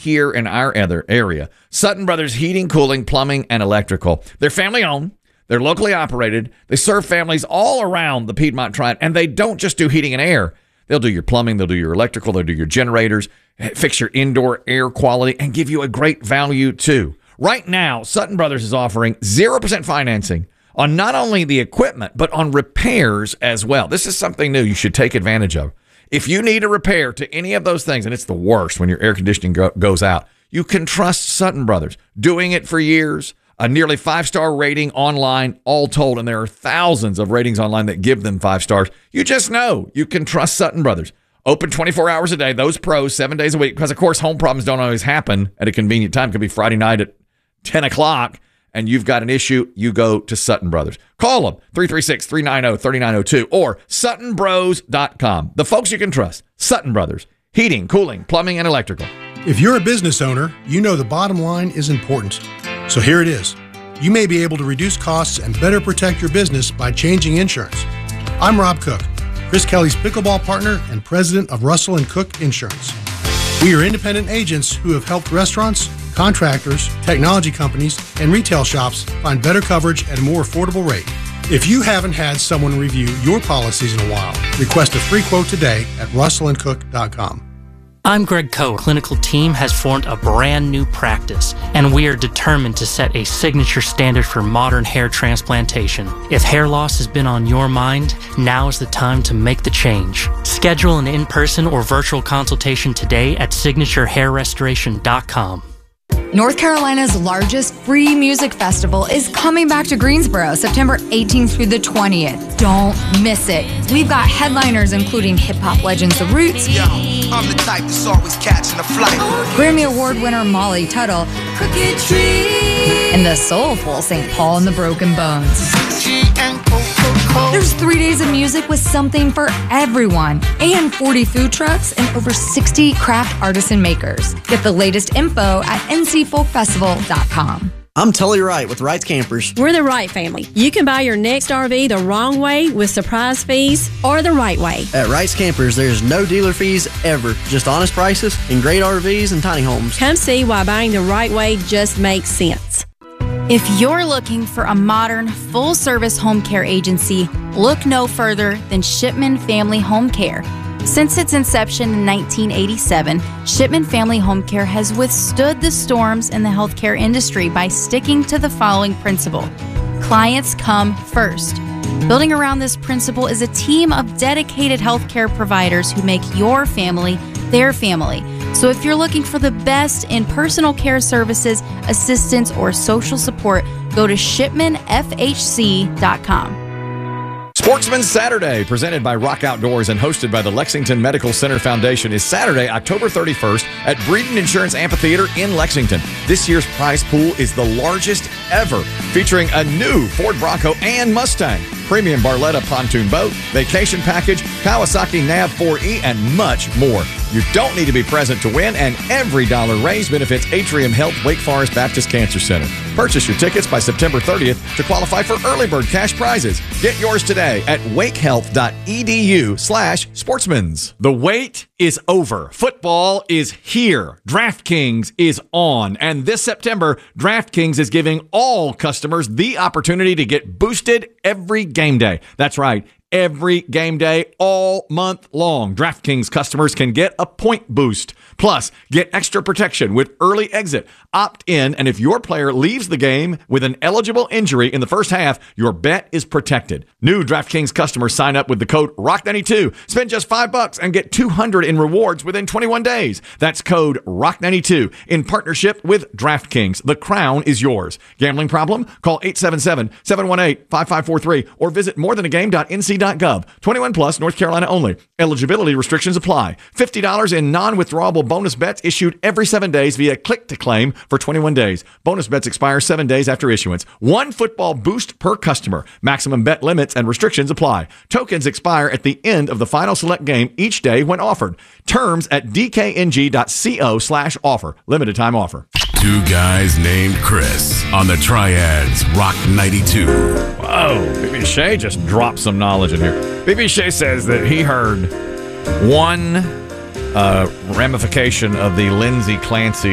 here in our other area. Sutton Brothers Heating, Cooling, Plumbing, and Electrical. They're family-owned. They're locally operated. They serve families all around the Piedmont Triad, and they don't just do heating and air. They'll do your plumbing, they'll do your electrical, they'll do your generators, fix your indoor air quality, and give you a great value, too. Right now, Sutton Brothers is offering 0% financing on not only the equipment, but on repairs as well. This is something new you should take advantage of. If you need a repair to any of those things, and it's the worst when your air conditioning goes out, you can trust Sutton Brothers. Doing it for years, a nearly 5-star rating online, all told, and there are thousands of ratings online that give them 5 stars. You just know you can trust Sutton Brothers. Open 24 hours a day, those pros, 7 days a week, because, of course, home problems don't always happen at a convenient time. It could be Friday night at 10 o'clock, and you've got an issue, you go to Sutton Brothers. Call them, 336-390-3902, or SuttonBros.com. The folks you can trust, Sutton Brothers, heating, cooling, plumbing, and electrical. If you're a business owner, you know the bottom line is important. So here it is. You may be able to reduce costs and better protect your business by changing insurance. I'm Rob Cook, Chris Kelly's pickleball partner and president of Russell & Cook Insurance. We are independent agents who have helped restaurants, contractors, technology companies, and retail shops find better coverage at a more affordable rate. If you haven't had someone review your policies in a while, request a free quote today at russellandcook.com. I'm Greg Coe. Our clinical team has formed a brand new practice, and we are determined to set a signature standard for modern hair transplantation. If hair loss has been on your mind, now is the time to make the change. Schedule an in-person or virtual consultation today at signaturehairrestoration.com. North Carolina's largest free music festival is coming back to Greensboro September 18th through the 20th. Don't miss it. We've got headliners including hip-hop legends The Roots, I'm the type that's always catching a flight. Grammy Award winner Molly Tuttle, Crooked Tree, and the soulful St. Paul and the Broken Bones. There's 3 days of music with something for everyone, and 40 food trucks and over 60 craft artisan makers. Get the latest info at ncfolkfestival.com. I'm Tully Wright with Wright's Campers. We're the Wright family. You can buy your next RV the wrong way with surprise fees or the right way. At Wright's Campers, there's no dealer fees ever. Just honest prices and great RVs and tiny homes. Come see why buying the right way just makes sense. If you're looking for a modern, full-service home care agency, look no further than Shipman Family Home Care. Since its inception in 1987, Shipman Family Home Care has withstood the storms in the healthcare industry by sticking to the following principle: clients come first. Building around this principle is a team of dedicated healthcare providers who make your family their family. So if you're looking for the best in personal care services, assistance, or social support, go to shipmanfhc.com. Sportsman's Saturday, presented by Rock Outdoors and hosted by the Lexington Medical Center Foundation, is Saturday, October 31st at Breeden Insurance Amphitheater in Lexington. This year's prize pool is the largest ever, featuring a new Ford Bronco and Mustang, premium Barletta pontoon boat, vacation package, Kawasaki Nav 4E, and much more. You don't need to be present to win, and every dollar raised benefits Atrium Health Wake Forest Baptist Cancer Center. Purchase your tickets by September 30th to qualify for early bird cash prizes. Get yours today at wakehealth.edu/sportsmans. The wait is over. Football is here. DraftKings is on. And this September, DraftKings is giving all customers the opportunity to get boosted every game day. That's right. Every game day, all month long, DraftKings customers can get a point boost. Plus, get extra protection with early exit. Opt in, and if your player leaves the game with an eligible injury in the first half, your bet is protected. New DraftKings customers sign up with the code ROCK92. Spend just $5 and get $200 in rewards within 21 days. That's code ROCK92 in partnership with DraftKings. The crown is yours. Gambling problem? Call 877-718-5543 or visit morethanagame.nc.gov. 21 plus, North Carolina only. Eligibility restrictions apply. $50 in non-withdrawable bonus bets issued every 7 days via click-to-claim for 21 days. Bonus bets expire 7 days after issuance. One football boost per customer. Maximum bet limits and restrictions apply. Tokens expire at the end of the final select game each day when offered. Terms at dkng.co/offer. Limited time offer. Two guys named Chris on the Triads Rock 92. Whoa, BB Shea just dropped some knowledge in here. BB Shea says that he heard one ramification of the Lindsay Clancy